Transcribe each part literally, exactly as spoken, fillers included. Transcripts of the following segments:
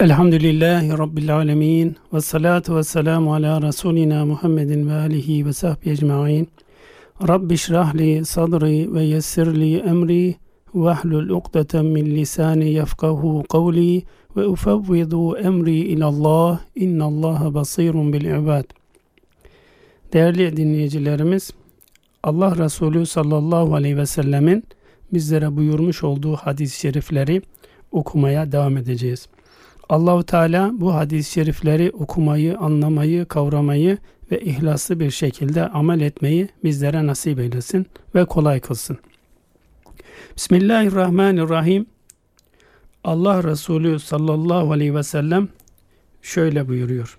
Elhamdülillahi Rabbil alemin. Ve salatu ve selamu ala Resulina Muhammedin ve alihi ve sahbihi ecma'in. Rabbi şrahli sadri ve yessirli emri ve ahlul uqdeten min lisani yefkahu kavli ve ufevvidu emri ilallah. İnnallaha basirun bil ibad. Değerli dinleyicilerimiz, Allah Resulü sallallahu aleyhi ve sellemin bizlere buyurmuş olduğu hadis-i şerifleri okumaya devam edeceğiz. Allah-u Teala bu hadis-i şerifleri okumayı, anlamayı, kavramayı ve ihlaslı bir şekilde amel etmeyi bizlere nasip eylesin ve kolay kılsın. Bismillahirrahmanirrahim. Allah Resulü sallallahu aleyhi ve sellem şöyle buyuruyor.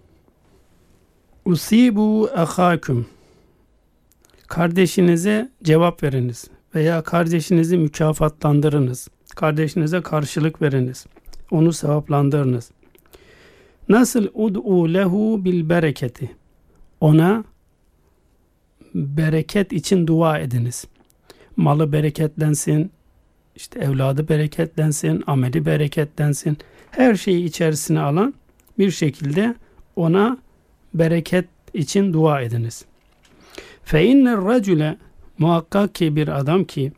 Usibu ehâküm. Kardeşinize cevap veriniz veya kardeşinizi mükafatlandırınız. Kardeşinize karşılık veriniz. Onu sevaplandırınız. Nasıl ud'u lehu bil bereketi. Ona bereket için dua ediniz. Malı bereketlensin, işte evladı bereketlensin, ameli bereketlensin. Her şeyi içerisine alan bir şekilde ona bereket için dua ediniz. Fe inner racule, muhakkak ki bir adam ki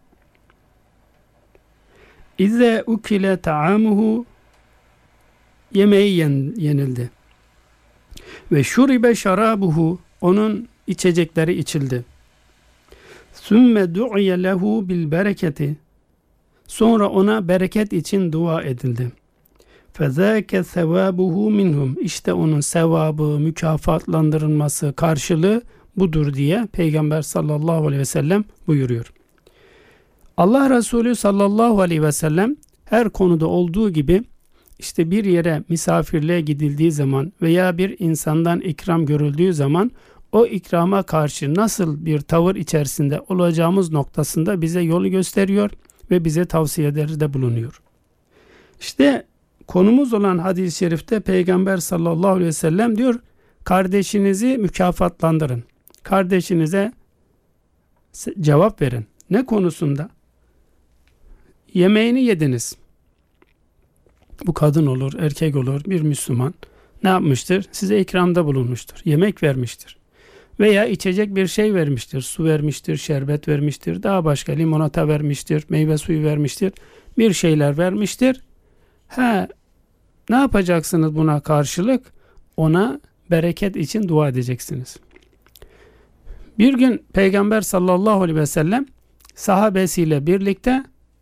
İze ukile ta'amuhu, yemeği yen, yenildi. Ve şuribe şarabuhu, onun içecekleri içildi. Sümme du'iye lehu bil bereketi, sonra ona bereket için dua edildi. Fezâke sevabuhu minhum, işte onun sevabı, mükafatlandırılması, karşılığı budur diye Peygamber sallallahu aleyhi ve sellem buyuruyor. Allah Resulü sallallahu aleyhi ve sellem her konuda olduğu gibi işte bir yere misafirliğe gidildiği zaman veya bir insandan ikram görüldüğü zaman o ikrama karşı nasıl bir tavır içerisinde olacağımız noktasında bize yolu gösteriyor ve bize tavsiyelerde bulunuyor. İşte konumuz olan hadis-i şerifte Peygamber sallallahu aleyhi ve sellem diyor, kardeşinizi mükafatlandırın. Kardeşinize cevap verin. Ne konusunda? Yemeğini yediniz. Bu kadın olur, erkek olur, bir Müslüman ne yapmıştır? Size ikramda bulunmuştur. Yemek vermiştir. Veya içecek bir şey vermiştir. Su vermiştir, şerbet vermiştir, daha başka limonata vermiştir, meyve suyu vermiştir. Bir şeyler vermiştir. Ha, ne yapacaksınız buna karşılık? Ona bereket için dua edeceksiniz. Bir gün Peygamber sallallahu aleyhi ve sellem sahabesiyle birlikte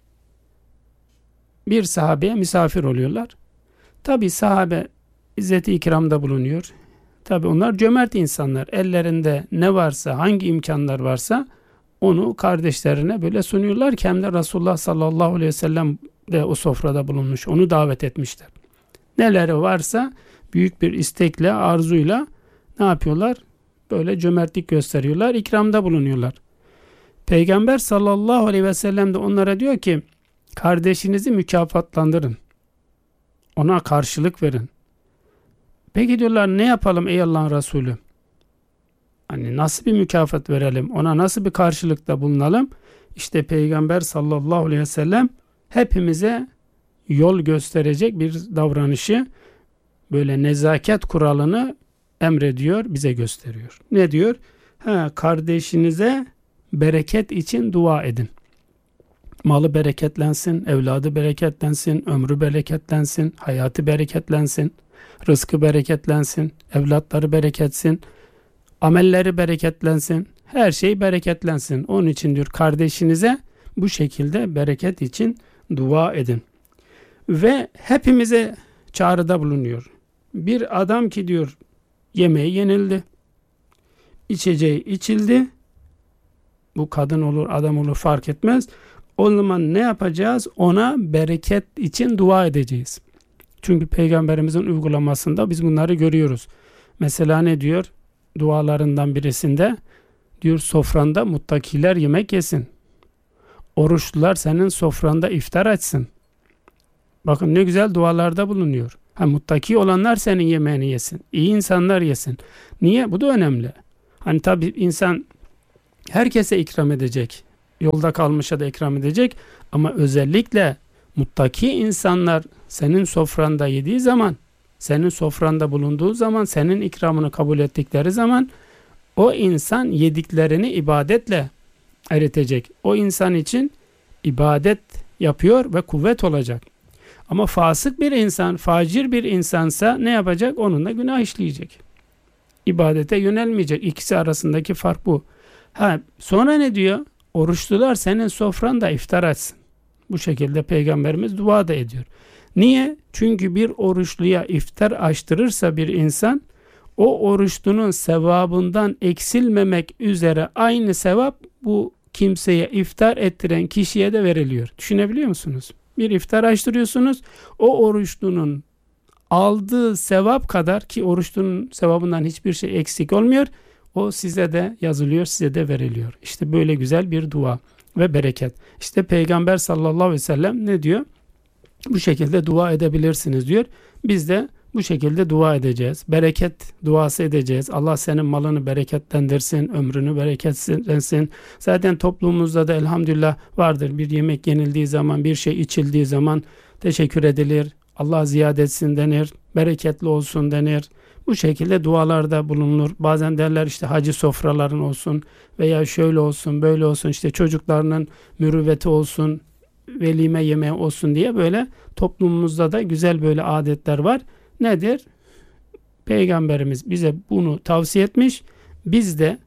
bir sahabeye misafir oluyorlar. Tabi sahabe izzeti ikramda bulunuyor. Tabi onlar cömert insanlar. Ellerinde ne varsa, hangi imkanlar varsa onu kardeşlerine böyle sunuyorlar ki hem de Resulullah sallallahu aleyhi ve sellem de o sofrada bulunmuş. Onu davet etmişler. Neleri varsa büyük bir istekle, arzuyla ne yapıyorlar? Böyle cömertlik gösteriyorlar, ikramda bulunuyorlar. Peygamber sallallahu aleyhi ve sellem de onlara diyor ki, kardeşinizi mükafatlandırın. Ona karşılık verin. Peki diyorlar, ne yapalım ey Allah'ın Resulü? Hani nasıl bir mükafat verelim? Ona nasıl bir karşılıkta bulunalım? İşte Peygamber sallallahu aleyhi ve sellem hepimize yol gösterecek bir davranışı, böyle nezaket kuralını emrediyor, bize gösteriyor. Ne diyor? Ha, kardeşinize bereket için dua edin. Malı bereketlensin, evladı bereketlensin, ömrü bereketlensin, hayatı bereketlensin, rızkı bereketlensin, evlatları bereketsin, amelleri bereketlensin, her şey bereketlensin. Onun için diyor, kardeşinize bu şekilde bereket için dua edin. Ve hepimize çağrıda bulunuyor. Bir adam ki diyor, yemeği yenildi, içeceği içildi, bu kadın olur, adam olur fark etmez. O zaman ne yapacağız? Ona bereket için dua edeceğiz. Çünkü Peygamberimizin uygulamasında biz bunları görüyoruz. Mesela ne diyor? Dualarından birisinde diyor, sofranda muttakiler yemek yesin. Oruçlular senin sofranda iftar açsın. Bakın ne güzel dualarda bulunuyor. Ha, muttaki olanlar senin yemeğini yesin. İyi insanlar yesin. Niye? Bu da önemli. Hani tabii insan herkese ikram edecek. Yolda kalmışa da ikram edecek. Ama özellikle muttaki insanlar senin sofranda yediği zaman senin sofranda bulunduğu zaman, senin ikramını kabul ettikleri zaman o insan yediklerini ibadetle eritecek. O insan için ibadet yapıyor ve kuvvet olacak. Ama fasık bir insan, facir bir insansa ne yapacak? Onunla günah işleyecek. İbadete yönelmeyecek. İkisi arasındaki fark bu. Ha, sonra ne diyor? Oruçlular senin sofranda iftar açsın. Bu şekilde Peygamberimiz dua da ediyor. Niye? Çünkü bir oruçluya iftar açtırırsa bir insan, o oruçlunun sevabından eksilmemek üzere aynı sevap bu kimseye iftar ettiren kişiye de veriliyor. Düşünebiliyor musunuz? Bir iftar açtırıyorsunuz. O oruçlunun aldığı sevap kadar, ki oruçlunun sevabından hiçbir şey eksik olmuyor, o size de yazılıyor, size de veriliyor. İşte böyle güzel bir dua ve bereket. İşte Peygamber sallallahu aleyhi ve sellem ne diyor? Bu şekilde dua edebilirsiniz diyor. Biz de bu şekilde dua edeceğiz. Bereket duası edeceğiz. Allah senin malını bereketlendirsin, ömrünü bereketlendirsin. Zaten toplumumuzda da elhamdülillah vardır. Bir yemek yenildiği zaman, bir şey içildiği zaman teşekkür edilir. Allah ziyade etsin denir. Bereketli olsun denir. Bu şekilde dualarda bulunur. Bazen derler işte hacı sofraların olsun veya şöyle olsun, böyle olsun, işte çocuklarının mürüvveti olsun, velime yemeği olsun diye böyle toplumumuzda da güzel böyle adetler var. Nedir? Peygamberimiz bize bunu tavsiye etmiş. Biz de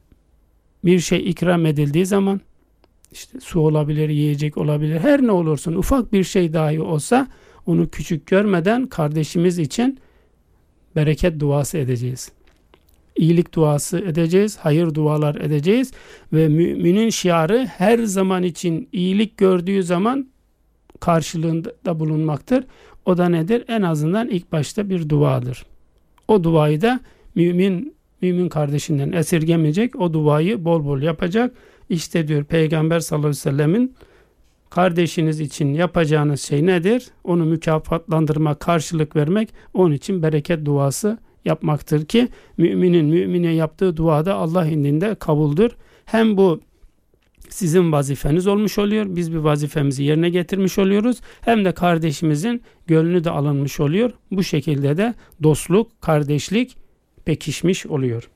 bir şey ikram edildiği zaman, işte su olabilir, yiyecek olabilir, her ne olursun, ufak bir şey dahi olsa onu küçük görmeden kardeşimiz için bereket duası edeceğiz. İyilik duası edeceğiz, hayır dualar edeceğiz ve müminin şiarı her zaman için iyilik gördüğü zaman karşılığında bulunmaktır. O da nedir? En azından ilk başta bir duadır. O duayı da mümin mümin kardeşinden esirgemeyecek. O duayı bol bol yapacak. İşte diyor Peygamber sallallahu aleyhi ve sellemin kardeşiniz için yapacağınız şey nedir? Onu mükafatlandırmak, karşılık vermek, onun için bereket duası yapmaktır ki müminin mümine yaptığı duada Allah indinde kabuldür. Hem bu sizin vazifeniz olmuş oluyor. Biz bir vazifemizi yerine getirmiş oluyoruz. Hem de kardeşimizin gönlü de alınmış oluyor. Bu şekilde de dostluk, kardeşlik pekişmiş oluyor.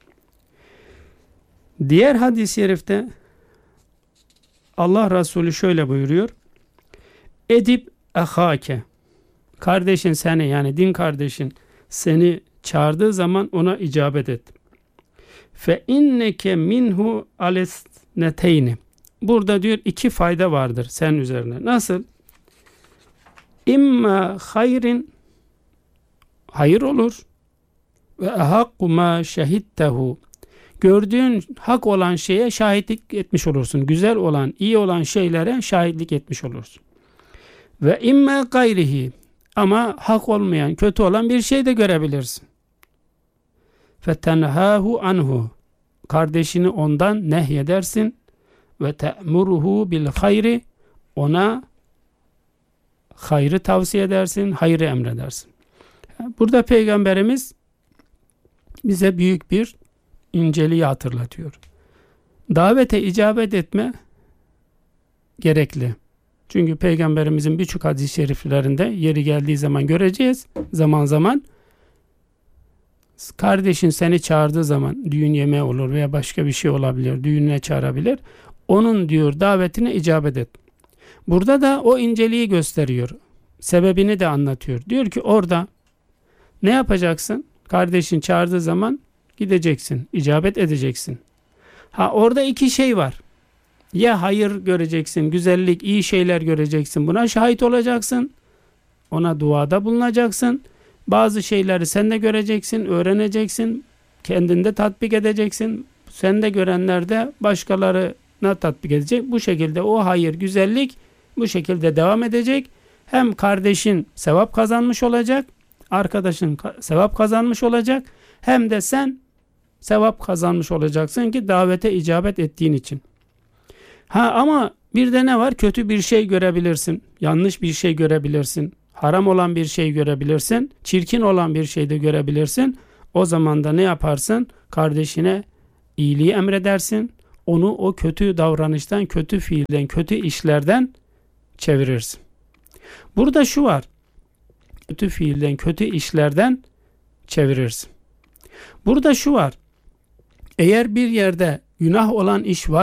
Diğer hadis-i şerifte Allah Resulü şöyle buyuruyor. Edip ahake, kardeşin seni, yani din kardeşin seni çağırdığı zaman ona icabet et. Fe inneke minhu alesneteyni. Burada diyor iki fayda vardır senin üzerine. Nasıl? İmma hayrin, hayır olur. Ve ehakku ma şehittehu. Gördüğün hak olan şeye şahitlik etmiş olursun. Güzel olan, iyi olan şeylere şahitlik etmiş olursun. Ve imme gayrihi. Ama hak olmayan, kötü olan bir şey de görebilirsin. Fetenhahu anhu. Kardeşini ondan nehyedersin. Ve te'muruhu bil hayri. Ona hayrı tavsiye edersin, hayrı emredersin. Burada Peygamberimiz bize büyük bir inceliği hatırlatıyor. Davete icabet etme gerekli. Çünkü Peygamberimizin birçok hadis-i şeriflerinde yeri geldiği zaman göreceğiz. Zaman zaman kardeşin seni çağırdığı zaman, düğün yemeği olur veya başka bir şey olabilir, düğününe çağırabilir. Onun diyor davetine icabet et. Burada da o inceliği gösteriyor. Sebebini de anlatıyor. Diyor ki orada ne yapacaksın? Kardeşin çağırdığı zaman gideceksin, icabet edeceksin. Ha, orada iki şey var. Ya hayır göreceksin, güzellik, iyi şeyler göreceksin. Buna şahit olacaksın. Ona duada bulunacaksın. Bazı şeyleri sen de göreceksin, öğreneceksin. Kendinde tatbik edeceksin. Sen de görenler de başkalarına tatbik edecek. Bu şekilde o hayır, güzellik bu şekilde devam edecek. Hem kardeşin sevap kazanmış olacak, arkadaşın sevap kazanmış olacak. Hem de sen sevap kazanmış olacaksın ki davete icabet ettiğin için. Ha, ama bir de ne var? Kötü bir şey görebilirsin. Yanlış bir şey görebilirsin. Haram olan bir şey görebilirsin. Çirkin olan bir şey de görebilirsin. O zaman da ne yaparsın? Kardeşine iyiliği emredersin. Onu o kötü davranıştan, kötü fiilden, kötü işlerden çevirirsin. Burada şu var. kötü fiilden, kötü işlerden çevirirsin. Burada şu var. Eğer bir yerde günah olan iş var